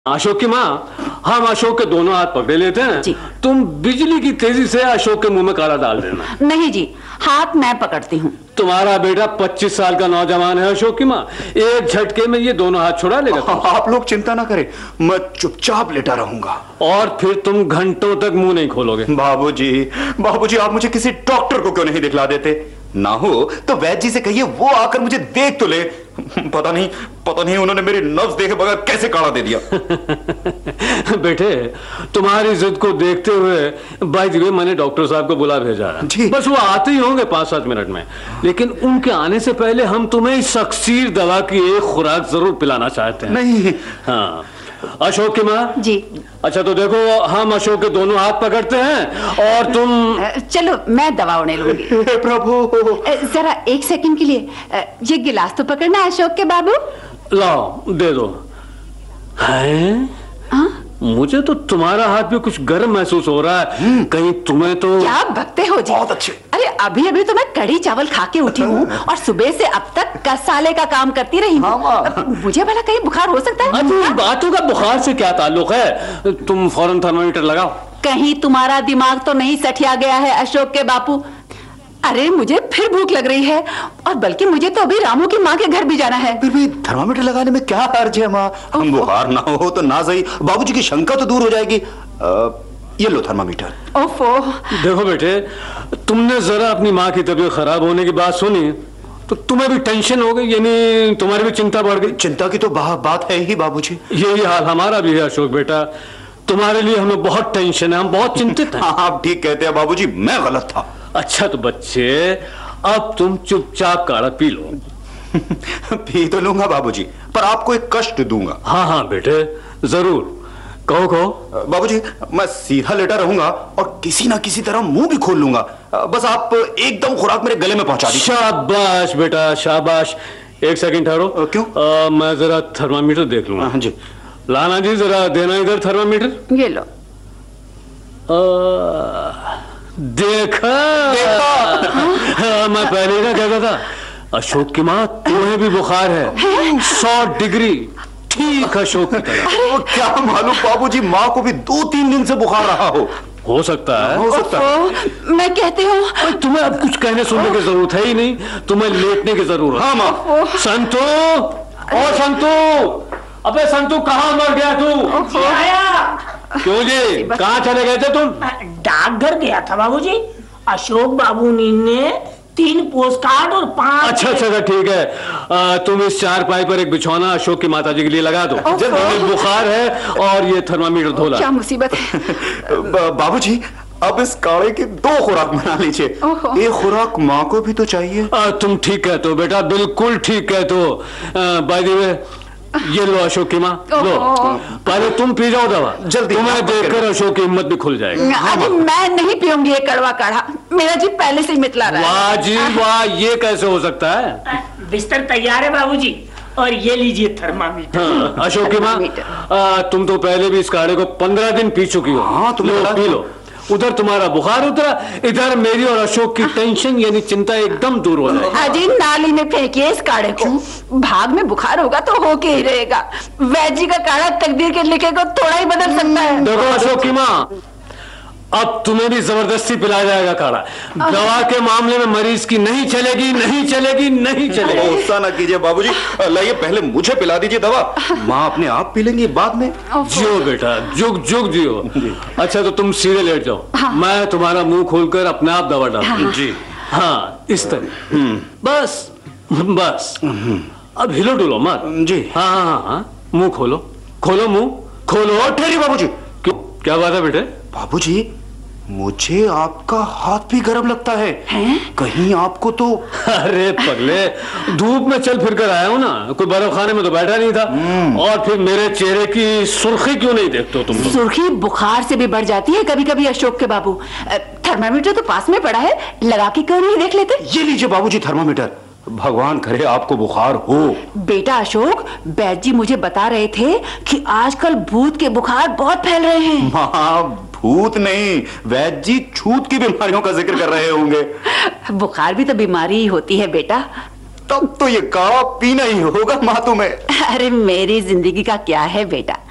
अशोक की माँ, हम अशोक के दोनों हाथ पकड़े लेते हैं जी। तुम बिजली की तेजी से अशोक के मुंह में काला डाल देना। नहीं जी, हाथ मैं पकड़ती हूँ। तुम्हारा बेटा 25 साल का नौजवान है अशोक की माँ, एक झटके में ये दोनों हाथ छुड़ा लेगा। आप लोग चिंता ना करें, मैं चुपचाप लेटा रहूंगा। और फिर तुम घंटों तक मुंह नहीं खोलोगे। बाबूजी आप मुझे किसी डॉक्टर को क्यों नहीं दिखला देते? ना हो तो वैद्य जी से कहिए वो आकर मुझे देख तो ले। पता नहीं उन्होंने मेरी नब्ज देखे बगैर कैसे काढ़ा दे दिया। बेटे, तुम्हारी जिद को देखते हुए बाय द वे मैंने डॉक्टर साहब को बुला भेजा है। बस वो आते ही होंगे 5-7 मिनट में, लेकिन उनके आने से पहले हम तुम्हें इस सक्सीर दवा की एक खुराक जरूर पिलाना चाहते हैं। नहीं। हाँ अशोक की माँ जी। अच्छा तो देखो, हम अशोक के दोनों हाथ पकड़ते हैं और तुम चलो मैं दवा उड़ने लूंगी। प्रभु जरा 1 सेकंड के लिए ये गिलास तो पकड़ना अशोक के बाबू। लाओ दे दो। है मुझे तो तुम्हारा हाथ भी कुछ गर्म महसूस हो रहा है, कहीं तुम्हें तो। क्या बकते हो जी? बहुत अच्छे। अरे अभी तो मैं कड़ी चावल खा के उठी हूँ और सुबह से अब तक कसाले का काम करती रही हूँ। मुझे भला कहीं बुखार हो सकता है? बातों का बुखार से क्या ताल्लुक है? तुम फौरन थर्मामीटर लगाओ। कहीं तुम्हारा दिमाग तो नहीं सठिया गया है अशोक के बापू? अरे मुझे फिर भूख लग रही है, और बल्कि मुझे तो अभी रामू की माँ के घर भी जाना है। फिर भी थर्मामीटर लगाने में क्या हर्ज है माँ? हम बुखार ना हो तो ना सही, बाबूजी की शंका तो दूर हो जाएगी। ये लो थर्मामीटर। ओफो। देखो बेटे, तुमने जरा अपनी माँ की तबीयत खराब होने की बात सुनी तो तुम्हें भी टेंशन हो गई, यानी तुम्हारी भी चिंता बढ़ गई। चिंता की तो बात है ही बाबूजी। यही हाल हमारा भी है अशोक बेटा, तुम्हारे लिए हमें बहुत टेंशन है, हम बहुत चिंतित हैं। आप ठीक कहते हैं बाबूजी, मैं गलत था। अच्छा तो बच्चे, अब तुम चुपचाप काढ़ा पी लो। पी तो लूंगा बाबूजी, पर आपको एक कष्ट दूंगा। हाँ बेटे जरूर, कहो। बाबूजी मैं सीधा लेटा रहूंगा और किसी ना किसी तरह मुंह भी खोल लूंगा, बस आप एकदम खुराक मेरे गले में पहुंचा दीजिए। शाबाश बेटा शाबाश। 1 सेकंड ठहरो। क्यों? मैं जरा थर्मामीटर देख लूंगा। हाँ जी। लाना जी जरा देना इधर थर्मामीटर। ये लो। देखा? मैं पहले ही ना कहता था अशोक की माँ, तुम्हें भी बुखार है 100 डिग्री, ठीक अशोक की तरह। क्या मालूम बाबूजी, माँ को भी 2-3 दिन से बुखार रहा हो सकता है। मैं कहती हूँ तुम्हें अब कुछ कहने सुनने की जरूरत है ही नहीं, तुम्हें लेटने की जरूरत। हाँ माँ। संतू, ओ संतू, अबे संतू कहाँ मर गया तू? क्यों जी, कहाँ चले गए थे तुम? डाकघर गया था बाबूजी। अशोक बाबू ने 3 पोस्टकार्ड और 5। अच्छा ठीक है, तुम इस चारपाई पर एक बिछौना अशोक की माताजी के लिए लगा दो। जब बुखार है और ये थर्मामीटर धोला। क्या मुसीबत है। बाबूजी अब इस काढ़े की 2 खुराक बना लीजिए, एक खुराक माँ को भी तो चाहिए। तुम ठीक कहते हो बेटा, बिल्कुल ठीक कहते हो। बाय द वे, ये लो अशोक की माँ, लो पहले तुम पी जाओ दवा, जल्दी। तुम्हें देखकर अशोक की हिम्मत भी खुल जाएगी। अरे मैं नहीं पीऊंगी ये कड़वा काढ़ा, मेरा जी पहले से ही मितला रहा है। वाह जी वाह, ये कैसे हो सकता है? बिस्तर तैयार है बाबूजी, और ये लीजिए थर्मामीटर। अशोक की माँ, तुम तो पहले भी इस काढ़े को 15 दिन पी चुकी हो। हाँ तुम पी लो। उधर तुम्हारा बुखार उतरा, इधर मेरी और अशोक की टेंशन यानी चिंता एकदम दूर हो जाएगी। अजी नाली में फेंकिए इस काढ़े को, भाग में बुखार होगा तो होके ही रहेगा। वैद्य जी का काढ़ा तकदीर के लिखे को थोड़ा ही बदल सकता है। देखो अशोक की माँ, अब तुम्हें भी जबरदस्ती पिलाया जाएगा काढ़ा। दवा के मामले में मरीज की नहीं चलेगी। गुस्सा ना कीजिए बाबूजी, लाइए पहले मुझे पिला दीजिए दवा, माँ अपने आप पी लेंगी बाद में। जियो बेटा, जुग जुग जियो। अच्छा तो तुम सीधे लेट जाओ। हाँ। मैं तुम्हारा मुंह खोलकर अपने आप दवा डालूंगा। जी हाँ, इस तरह। बस अब हिलो डुलो मत जी। हाँ, मुंह खोलो, मुंह खोलो। ठहरिए बाबूजी। क्यों, क्या बात है बेटे? बाबूजी मुझे आपका हाथ भी गर्म लगता है, कहीं आपको तो। अरे पगले, धूप में चल फिर कर आया हूँ ना, कोई बर्फ खाने में तो बैठा नहीं था। और फिर मेरे चेहरे की सुर्खी क्यों नहीं देखते हो तुम? सुर्खी बुखार से भी बढ़ जाती है कभी कभी अशोक के बाबू। थर्मामीटर तो पास में पड़ा है, लगा के क्यों नहीं देख लेते? ये लीजिए बाबूजी थर्मामीटर, भगवान करे आपको बुखार हो। बेटा अशोक, वैद्य जी मुझे बता रहे थे कि आजकल भूत के बुखार बहुत फैल रहे हैं। माँ भूत नहीं, वैद्य जी छूत की बीमारियों का जिक्र कर रहे होंगे। बुखार भी तो बीमारी ही होती है बेटा। तब तो ये काढ़ा पीना ही होगा माँ तुम्हें। अरे मेरी जिंदगी का क्या है बेटा,